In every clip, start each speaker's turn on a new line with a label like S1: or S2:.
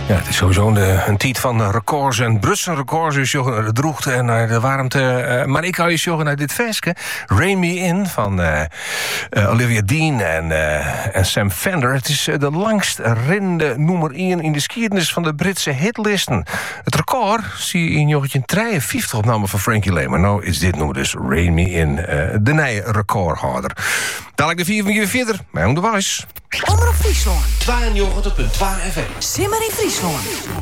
S1: Ja, het is sowieso een tijd van records en Brusselse records. Dus de droegte en de warmte. Maar ik hou je zorgen naar dit versje. Rain Me In van Olivia Dean en Sam Fender. Het is de langst rennende nummer 1 in de geschiedenis van de Britse hitlisten. Het record zie je in 1953 opname van Frankie Lane. Nou is dit nu dus Rain Me In, de nieuwe recordhouder. Dadelijk de 4 van je verder, mijn Jong de Wijs.
S2: Omroep Friesland.
S3: 92.2 FM.
S2: Simmer in Friesland.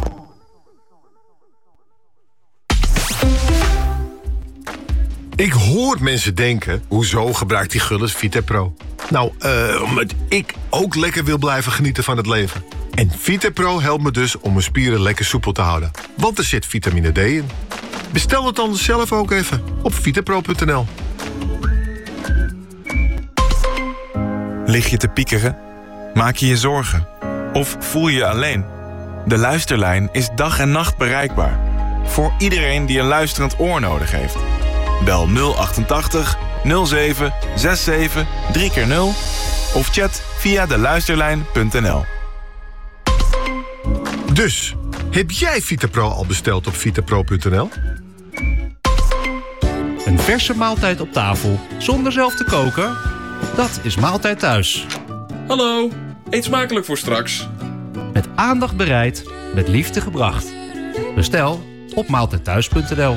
S4: Ik hoor mensen denken, hoezo gebruikt die Gullis Vitapro? Nou, omdat ik ook lekker wil blijven genieten van het leven. En Vitapro helpt me dus om mijn spieren lekker soepel te houden. Want er zit vitamine D in. Bestel het dan zelf ook even op vitapro.nl.
S5: Lig je te piekeren? Maak je je zorgen? Of voel je je alleen? De Luisterlijn is dag en nacht bereikbaar. Voor iedereen die een luisterend oor nodig heeft. Bel 088 07 67 3x0 of chat via deluisterlijn.nl.
S4: Dus, heb jij Vitapro al besteld op vitapro.nl?
S6: Een verse maaltijd op tafel, zonder zelf te koken? Dat is Maaltijd Thuis.
S7: Hallo, eet smakelijk voor straks.
S6: Met aandacht bereid, met liefde gebracht. Bestel op maaltijdthuis.nl.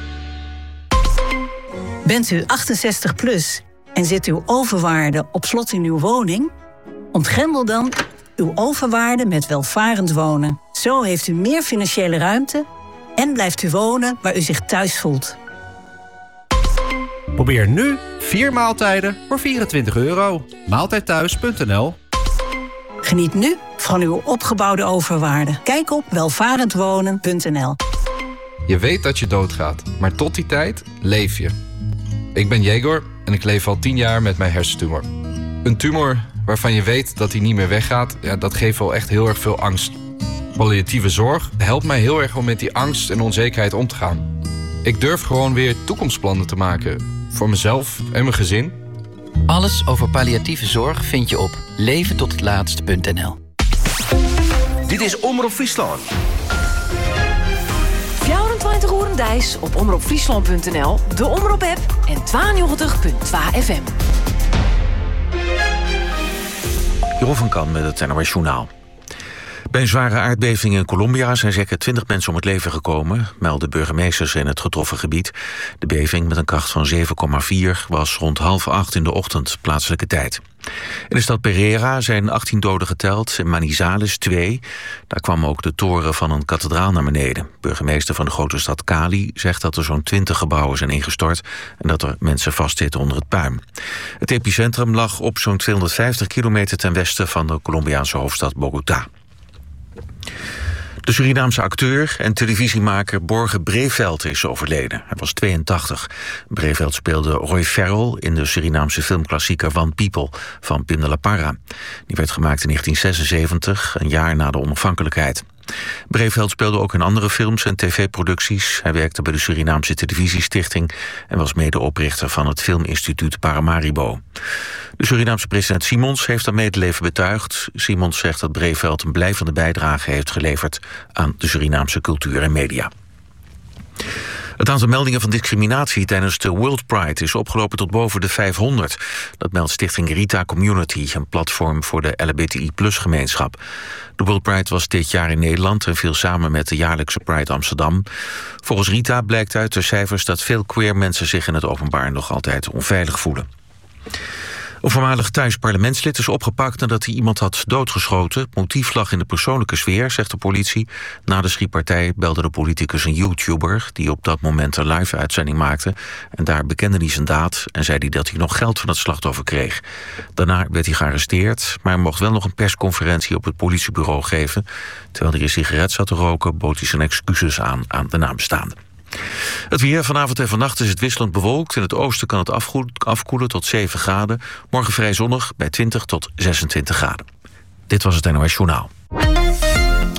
S8: Bent u 68 plus en zit uw overwaarde op slot in uw woning? Ontgrendel dan uw overwaarde met welvarend wonen. Zo heeft u meer financiële ruimte en blijft u wonen waar u zich thuis voelt.
S6: Probeer nu 4 maaltijden voor €24. Maaltijdthuis.nl.
S8: Geniet nu van uw opgebouwde overwaarde. Kijk op welvarendwonen.nl.
S9: Je weet dat je doodgaat, maar tot die tijd leef je. Ik ben Jegor en ik leef al 10 jaar met mijn hersentumor. Een tumor waarvan je weet dat hij niet meer weggaat, ja, dat geeft wel echt heel erg veel angst. Palliatieve zorg helpt mij heel erg om met die angst en onzekerheid om te gaan. Ik durf gewoon weer toekomstplannen te maken. Voor mezelf en mijn gezin.
S10: Alles over palliatieve zorg vind je op leventothetlaatst.nl.
S3: Dit is Omroep Friesland.
S2: 24 uur Dijs op omroepfriesland.nl, de Omroep-app en 92.2 FM.
S11: Jeroen van Kan met het NOS Journaal. Bij een zware aardbeving in Colombia zijn zeker 20 mensen om het leven gekomen, melden burgemeesters in het getroffen gebied. De beving met een kracht van 7,4 was rond 7:30 in de ochtend plaatselijke tijd. In de stad Pereira zijn 18 doden geteld, in Manizales 2. Daar kwam ook de toren van een kathedraal naar beneden. Burgemeester van de grote stad Cali zegt dat er zo'n 20 gebouwen zijn ingestort en dat er mensen vastzitten onder het puin. Het epicentrum lag op zo'n 250 kilometer ten westen van de Colombiaanse hoofdstad Bogota. De Surinaamse acteur en televisiemaker Borge Breveld is overleden. Hij was 82. Breveld speelde Roy Farrell in de Surinaamse filmklassieker One People van Pim de la Parra. Die werd gemaakt in 1976, een jaar na de onafhankelijkheid. Breveld speelde ook in andere films en tv-producties. Hij werkte bij de Surinaamse Televisiestichting en was medeoprichter van het Filminstituut Paramaribo. De Surinaamse president Simons heeft aan medeleven betuigd. Simons zegt dat Breveld een blijvende bijdrage heeft geleverd aan de Surinaamse cultuur en media. Het aantal meldingen van discriminatie tijdens de World Pride is opgelopen tot boven de 500. Dat meldt stichting Rita Community, een platform voor de LHBTI+-gemeenschap. De World Pride was dit jaar in Nederland en viel samen met de jaarlijkse Pride Amsterdam. Volgens Rita blijkt uit de cijfers dat veel queer mensen zich in het openbaar nog altijd onveilig voelen. Een voormalig Thais parlementslid is opgepakt nadat hij iemand had doodgeschoten. Het motief lag in de persoonlijke sfeer, zegt de politie. Na de schietpartij belde de politicus een YouTuber die op dat moment een live-uitzending maakte. En daar bekende hij zijn daad en zei hij dat hij nog geld van het slachtoffer kreeg. Daarna werd hij gearresteerd, maar hij mocht wel nog een persconferentie op het politiebureau geven. Terwijl hij een sigaret zat te roken, bood hij zijn excuses aan de nabestaanden. Het weer. Vanavond en vannacht is het wisselend bewolkt. In het oosten kan het afkoelen tot 7 graden. Morgen vrij zonnig bij 20 tot 26 graden. Dit was het NOS Journaal.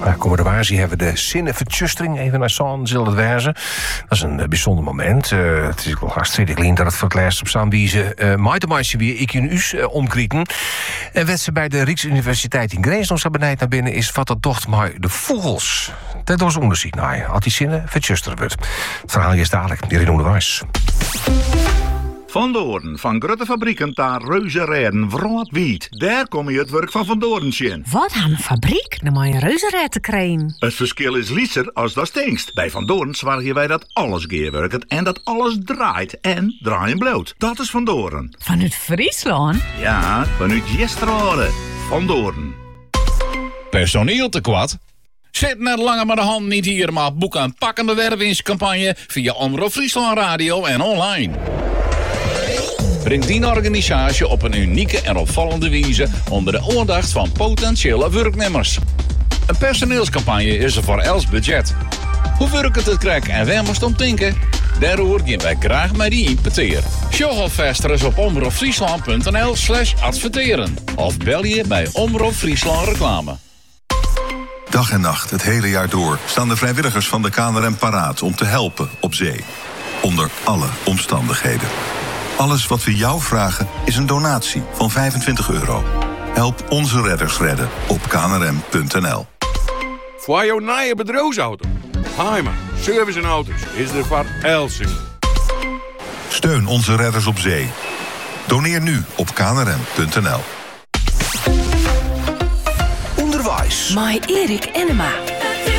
S1: Komende waarschuwing hebben we de zinnenvertjustering. Even naar Zaan zal het wijzen. Dat is een bijzonder moment. Het is wel hartstikke lean dat het voor het laatst op Zambiezen meisje weer ik in us omkrieken. En werd ze bij de Rijksuniversiteit in Greens nog zo benijd naar binnen is wat dat docht maar de vogels. Dat was onderzoek naar als die zinnen vertjusteren wordt. Het verhaal is dadelijk. Die René de Wijs.
S12: Van Doorn, van grote fabrieken naar reuzenrijden, wrootwiet. Daar kom je het werk van Doorn zien.
S13: Wat aan een fabriek? Dan moet je een reuzenrijden te krijgen.
S12: Het verschil is lieser als dat stinkst. Bij Van Doorn zorgen wij dat alles geerwerkt en dat alles draait en draaien bloot. Dat is Van Doorn.
S13: Vanuit Friesland?
S12: Ja, vanuit Jestrade. Van Doorn.
S14: Personeel tekort? Zet net langer maar de hand niet hier, maar boek een pakkende wervingscampagne via Omroep Friesland Radio en online. Breng die organisatie op een unieke en opvallende wijze onder de aandacht van potentiële werknemers. Een personeelscampagne is er voor els budget. Hoe werkt het krijg en waar moest om denken? Daarover gaan wij graag met die importeren. Show alvast eens op omroepfriesland.nl/adverteren. Of bel je bij Omroep Friesland Reclame.
S15: Dag en nacht, het hele jaar door, staan de vrijwilligers van de KNRM paraat om te helpen op zee. Onder alle omstandigheden. Alles wat we jou vragen is een donatie van €25. Help onze redders redden op knrm.nl.
S16: Voor jouw nieuwe bedrijfsauto. Heimer, service en auto's is er voor Elsing.
S15: Steun onze redders op zee. Doneer nu op knrm.nl.
S3: Onderwijs.
S2: My Erik Enema.